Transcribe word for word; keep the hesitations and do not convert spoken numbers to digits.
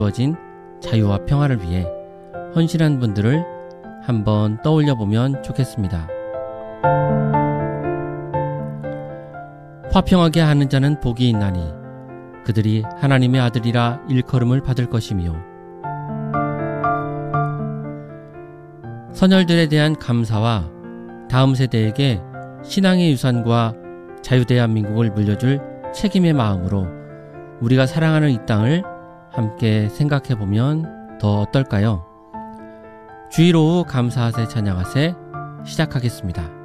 주어진 자유와 평화를 위해 헌신한 분들을 한번 떠올려 보면 좋겠습니다. 화평하게 하는 자는 복이 있나니 그들이 하나님의 아들이라 일컬음을 받을 것이며, 선열들에 대한 감사와 다음 세대에게 신앙의 유산과 자유대한민국을 물려줄 책임의 마음으로 우리가 사랑하는 이 땅을 함께 생각해 보면 더 어떨까요? 주일 오후 감사하세 찬양하세 시작하겠습니다.